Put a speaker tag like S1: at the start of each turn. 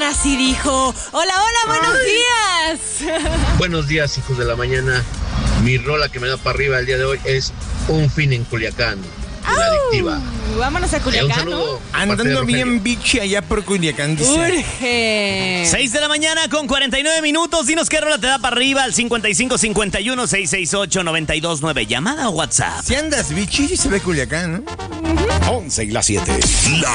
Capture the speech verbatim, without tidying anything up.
S1: ahora sí dijo. Hola, hola, buenos
S2: Ay.
S1: días.
S2: Buenos días, hijos de la mañana. Mi rola que me da para arriba el día de hoy es Un fin en Culiacán, de La Adictiva.
S1: Vámonos a Culiacán,
S2: Eh, un saludo,
S1: ¿no?
S2: parte de
S3: Andando
S2: Rogelio.
S3: bien bichi allá por Culiacán, dice.
S1: Urge.
S4: seis de la mañana con cuarenta y nueve minutos. Dinos qué rola te da para arriba al cincuenta y cinco cincuenta y uno seiscientos sesenta y ocho noventa y dos nueve. Llamada o WhatsApp.
S3: Si andas bichi, sí se ve Culiacán, ¿no?
S5: once y las siete. La